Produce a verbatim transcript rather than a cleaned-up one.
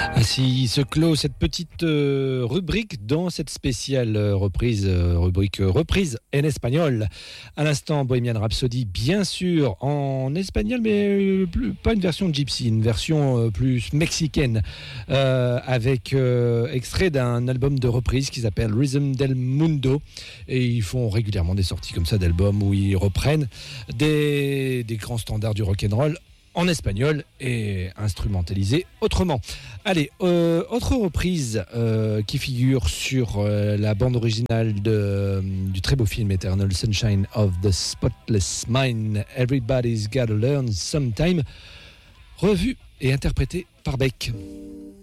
Ainsi se clôt cette petite euh, rubrique dans cette spéciale euh, reprise, euh, rubrique euh, reprise en espagnol. À l'instant, Bohemian Rhapsody, bien sûr, en espagnol, mais euh, plus, pas une version gypsy, une version euh, plus mexicaine, euh, avec euh, extrait d'un album de reprise qui s'appelle Rhythm del Mundo. Et ils font régulièrement des sorties comme ça d'albums où ils reprennent des, des grands standards du rock'n'roll en espagnol et instrumentalisé autrement. Allez, euh, autre reprise euh, qui figure sur euh, la bande originale de, euh, du très beau film Eternal Sunshine of the Spotless Mind, Everybody's Gotta Learn Sometime, revue et interprétée par Beck.